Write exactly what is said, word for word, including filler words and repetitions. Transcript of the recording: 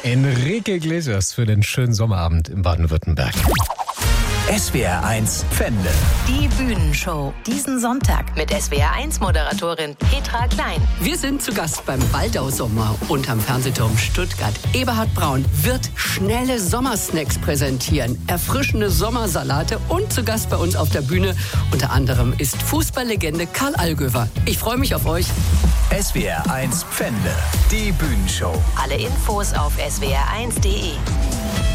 Enrique Iglesias für den schönen Sommerabend in Baden-Württemberg. S W R eins Pfände. Die Bühnenshow. Diesen Sonntag mit S W R eins Moderatorin Petra Klein. Wir sind zu Gast beim Waldau-Sommer unterm Fernsehturm Stuttgart. Eberhard Braun wird schnelle Sommersnacks präsentieren, erfrischende Sommersalate und zu Gast bei uns auf der Bühne unter anderem ist Fußballlegende Karl Allgöwer. Ich freue mich auf euch. S W R eins Pfände. Die Bühnenshow. Alle Infos auf S W R eins Punkt de.